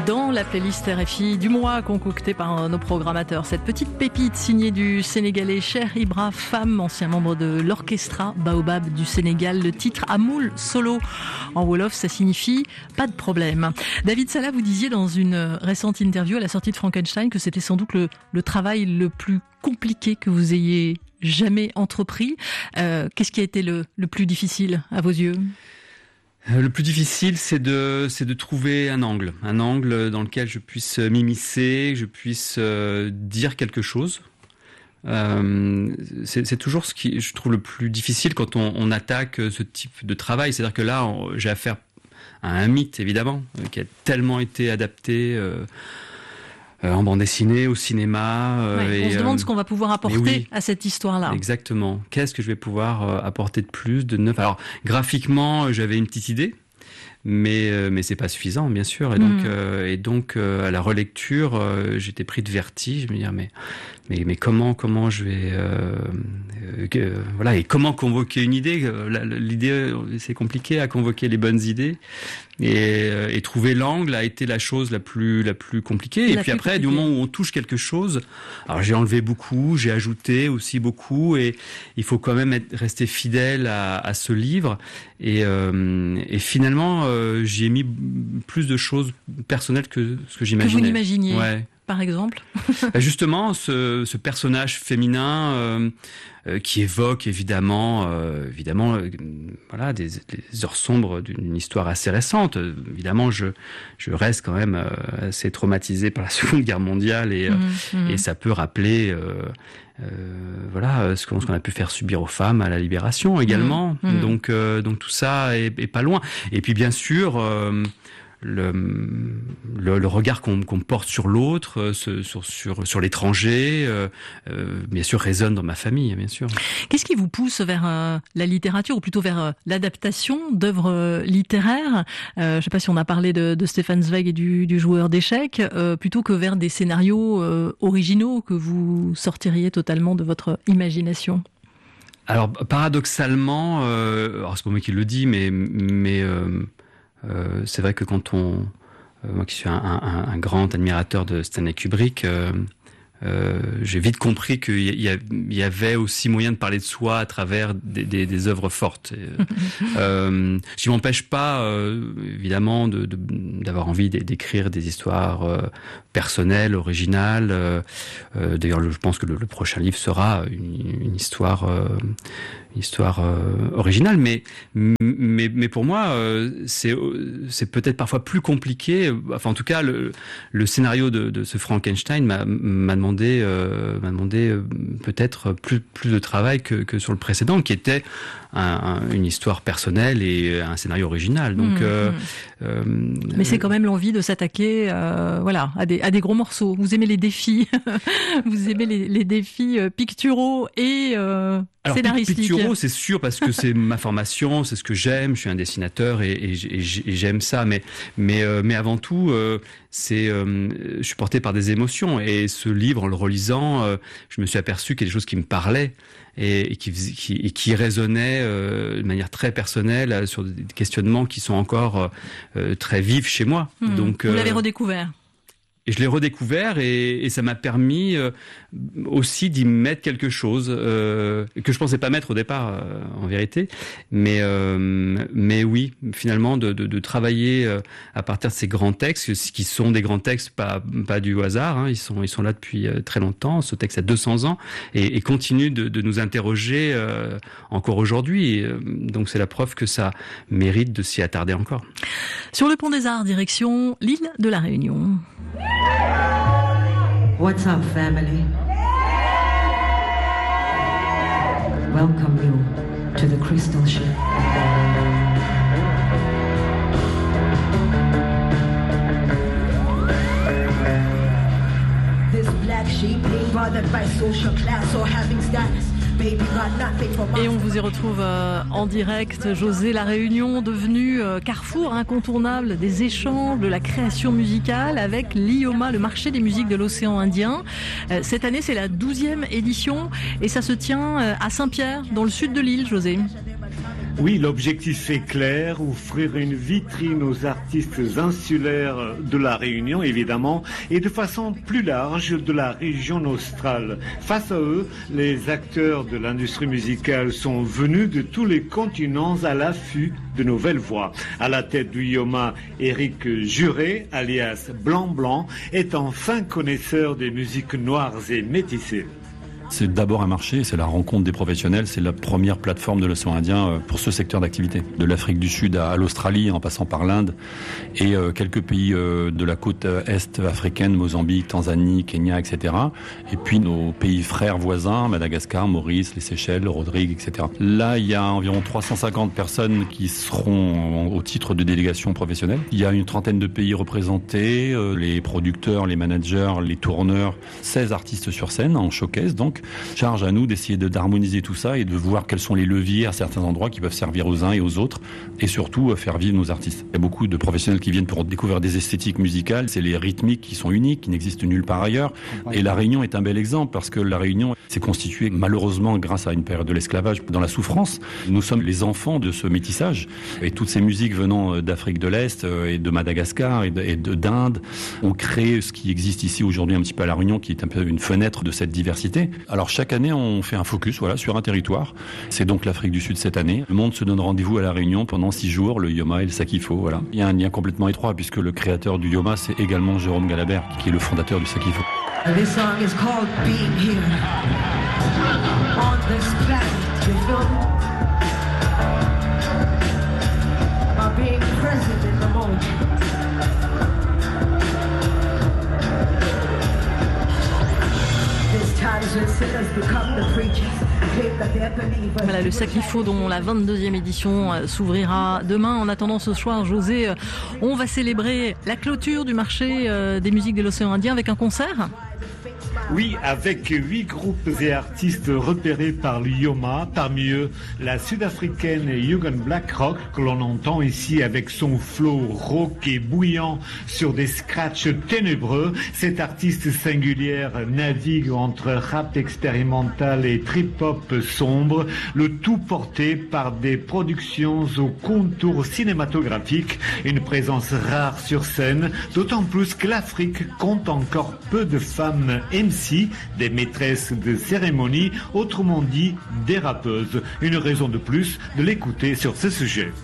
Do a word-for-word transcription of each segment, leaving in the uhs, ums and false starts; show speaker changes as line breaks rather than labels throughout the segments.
dans la playlist R F I du mois concoctée par nos programmateurs. Cette petite pépite signée du Sénégalais Cheikh Ibra Fam, ancien membre de l'orchestra Baobab du Sénégal. Le titre Amoul Solo. En Wolof, ça signifie pas de problème. David Sala, vous disiez dans une récente interview à la sortie de Frankenstein que c'était sans doute le, le travail le plus compliqué que vous ayez jamais entrepris. Euh, qu'est-ce qui a été le, le plus difficile à vos yeux ?
Le plus difficile, c'est de, c'est de trouver un angle, un angle dans lequel je puisse m'immiscer, que je puisse euh, dire quelque chose. Euh, c'est, c'est toujours ce qui, je trouve, le plus difficile quand on, on attaque ce type de travail. C'est-à-dire que là, on, j'ai affaire à un mythe, évidemment, euh, qui a tellement été adapté euh, euh, en bande dessinée, au cinéma. Euh,
ouais,
et,
on se demande
euh,
ce qu'on va pouvoir apporter oui, à cette histoire-là.
Exactement. Qu'est-ce que je vais pouvoir euh, apporter de plus, de neuf ? Alors, graphiquement, j'avais une petite idée. Mais euh, mais c'est pas suffisant, bien sûr. Et donc mmh. euh, et donc euh, à la relecture, euh, j'étais pris de vertige. Je me disais mais mais mais comment comment je vais euh, euh, voilà et comment convoquer une idée. L'idée c'est compliqué à convoquer les bonnes idées et, et trouver l'angle a été la chose la plus la plus compliquée. La et puis après compliquée. Du moment où on touche quelque chose, alors j'ai enlevé beaucoup, j'ai ajouté aussi beaucoup et il faut quand même être, rester fidèle à, à ce livre et euh, et finalement Euh, j'y ai mis plus de choses personnelles que ce que j'imaginais.
Que vous n'imaginiez,
ouais.
Par exemple.
Justement, ce, ce personnage féminin euh, euh, qui évoque évidemment, euh, évidemment, euh, voilà, des, des heures sombres d'une histoire assez récente. Euh, évidemment, je, je reste quand même euh, assez traumatisé par la Seconde Guerre mondiale et, mmh, euh, mmh. et ça peut rappeler. Euh, Euh, voilà ce qu'on, ce qu'on a pu faire subir aux femmes à la Libération également. Mmh, mmh. Donc, euh, donc tout ça est, est pas loin. Et puis bien sûr, euh, le, le, le regard qu'on, qu'on porte sur l'autre, euh, sur, sur, sur l'étranger, euh, euh, bien sûr résonne dans ma famille, bien sûr.
Qu'est-ce qui vous pousse vers euh, la littérature, ou plutôt vers euh, l'adaptation d'œuvres euh, littéraires ? euh, Je ne sais pas si on a parlé de, de Stefan Zweig et du, du joueur d'échecs, euh, plutôt que vers des scénarios euh, originaux que vous sortiriez totalement de votre imagination.
Alors paradoxalement, euh, alors c'est pas moi qui le dis, mais mais euh, Euh, c'est vrai que quand on, euh, moi qui suis un, un, un grand admirateur de Stanley Kubrick, euh, euh, j'ai vite compris qu'il y, a, il y avait aussi moyen de parler de soi à travers des, des, des œuvres fortes. Et, euh, ce qui m'empêche pas, euh, évidemment, de, de, d'avoir envie d'écrire des histoires euh, personnelles, originales. Euh, euh, d'ailleurs, je pense que le, le prochain livre sera une, une histoire. Euh, Une histoire euh, originale, mais mais mais pour moi euh, c'est c'est peut-être parfois plus compliqué. Enfin, en tout cas, le le scénario de de ce Frankenstein m'a m'a demandé euh, m'a demandé euh, peut-être plus plus de travail que que sur le précédent, qui était un, un, une histoire personnelle et un scénario original. Donc, mmh, euh,
euh, mais c'est quand même l'envie de s'attaquer, euh, voilà, à des à des gros morceaux. Vous aimez les défis, vous aimez les les défis picturaux et euh,
Alors,
scénaristiques.
Picturaux, c'est sûr, parce que c'est ma formation, c'est ce que j'aime. Je suis un dessinateur et, et, et j'aime ça. Mais, mais, euh, mais avant tout, euh, c'est, euh, je suis porté par des émotions. Et ce livre, en le relisant, euh, je me suis aperçu qu'il y a des choses qui me parlaient et, et qui, qui, et qui résonnaient euh, de manière très personnelle sur des questionnements qui sont encore euh, très vifs chez moi.
Mmh.
Donc,
vous l'avez
euh,
redécouvert.
Et je l'ai redécouvert et, et ça m'a permis euh, aussi d'y mettre quelque chose euh, que je pensais pas mettre au départ, euh, en vérité. Mais euh, mais oui, finalement, de, de, de travailler euh, à partir de ces grands textes, qui sont des grands textes pas pas du hasard. Hein, ils sont ils sont là depuis euh, très longtemps. Ce texte a deux cents ans et, et continue de, de nous interroger euh, encore aujourd'hui. Et, euh, donc c'est la preuve que ça mérite de s'y attarder encore.
Sur le pont des Arts, direction l'île de la Réunion.
What's up, family? Welcome you to the crystal ship. This black sheep ain't bothered by social class or having status.
Et on vous y retrouve euh, en direct. José, la Réunion devenue euh, carrefour incontournable des échanges, de la création musicale avec l'I O M A, le marché des musiques de l'océan Indien. Euh, cette année, c'est la douzième édition et ça se tient euh, à Saint-Pierre, dans le sud de l'île, José.
Oui, l'objectif est clair, offrir une vitrine aux artistes insulaires de la Réunion, évidemment, et de façon plus large de la région australe. Face à eux, les acteurs de l'industrie musicale sont venus de tous les continents à l'affût de nouvelles voix. À la tête du Yoma, Éric Juré, alias Blanc Blanc, est un fin connaisseur des musiques noires et métissées.
C'est d'abord un marché, c'est la rencontre des professionnels, c'est la première plateforme de l'océan Indien pour ce secteur d'activité. De l'Afrique du Sud à l'Australie, en passant par l'Inde et quelques pays de la côte est africaine, Mozambique, Tanzanie, Kenya, et cetera. Et puis nos pays frères voisins, Madagascar, Maurice, les Seychelles, Rodrigue, et cetera. Là, il y a environ trois cent cinquante personnes qui seront au titre de délégation professionnelle. Il y a une trentaine de pays représentés, les producteurs, les managers, les tourneurs, seize artistes sur scène en showcase donc. Charge à nous d'essayer de, d'harmoniser tout ça et de voir quels sont les leviers à certains endroits qui peuvent servir aux uns et aux autres et surtout faire vivre nos artistes. Il y a beaucoup de professionnels qui viennent pour découvrir des esthétiques musicales, c'est les rythmiques qui sont uniques, qui n'existent nulle part ailleurs. Et la Réunion est un bel exemple parce que la Réunion s'est constituée malheureusement grâce à une période de l'esclavage dans la souffrance. Nous sommes les enfants de ce métissage et toutes ces musiques venant d'Afrique de l'Est et de Madagascar et, de, et de, d'Inde ont créé ce qui existe ici aujourd'hui un petit peu à la Réunion qui est un peu une fenêtre de cette diversité. Alors chaque année, on fait un focus voilà, sur un territoire. C'est donc l'Afrique du Sud cette année. Le monde se donne rendez-vous à La Réunion pendant six jours, le Yoma et le Sakifo. Voilà. Il y a un lien complètement étroit puisque le créateur du Yoma, c'est également Jérôme Galabert, qui est le fondateur du Sakifo.
This song is called Being Here. On this planet, you feel me? About being present in the moment.
Voilà le Sakifo dont la vingt-deuxième édition s'ouvrira demain. En attendant ce soir, José, on va célébrer la clôture du marché des musiques de l'océan Indien avec un concert.
Oui, avec huit groupes et artistes repérés par l'Yoma, parmi eux la sud-africaine Yugen Blackrock que l'on entend ici avec son flow rock et bouillant sur des scratchs ténébreux. Cette artiste singulière navigue entre rap expérimental et trip-hop sombre, le tout porté par des productions au contour cinématographique, une présence rare sur scène, d'autant plus que l'Afrique compte encore peu de femmes M C, des maîtresses de cérémonie, autrement dit des rappeuses. Une raison de plus de l'écouter sur ce sujet.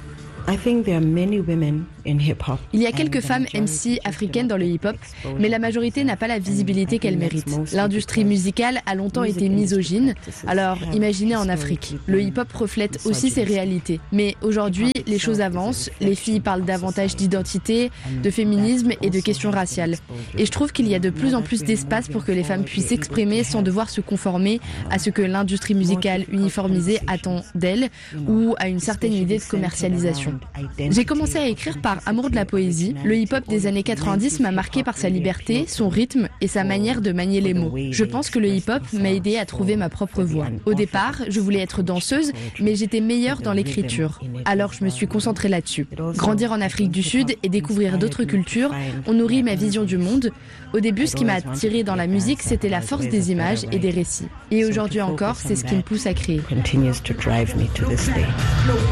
Il y a quelques femmes M C africaines dans le hip-hop, mais la majorité n'a pas la visibilité qu'elle mérite. L'industrie musicale a longtemps été misogyne, alors imaginez en Afrique. Le hip-hop reflète aussi ces réalités. Mais aujourd'hui, les choses avancent, les filles parlent davantage d'identité, de féminisme et de questions raciales. Et je trouve qu'il y a de plus en plus d'espace pour que les femmes puissent s'exprimer sans devoir se conformer à ce que l'industrie musicale uniformisée attend d'elles ou à une certaine idée de commercialisation. J'ai commencé à écrire par amour de la poésie. Le hip-hop des années quatre-vingt-dix m'a marqué par sa liberté, son rythme et sa manière de manier les mots. Je pense que le hip-hop m'a aidé à trouver ma propre voix. Au départ, je voulais être danseuse, mais j'étais meilleure dans l'écriture. Alors je me suis concentrée là-dessus. Grandir en Afrique du Sud et découvrir d'autres cultures ont nourri ma vision du monde. Au début, ce qui m'a attirée dans la musique, c'était la force des images et des récits. Et aujourd'hui encore, c'est ce qui me pousse à créer.